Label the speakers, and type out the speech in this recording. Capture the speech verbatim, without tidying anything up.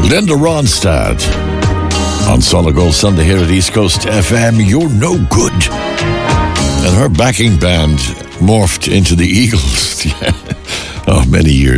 Speaker 1: Linda Ronstadt on Solid Gold Sunday here at East Coast F M. You're No Good. And her backing band morphed into the Eagles. Yeah. Oh, many years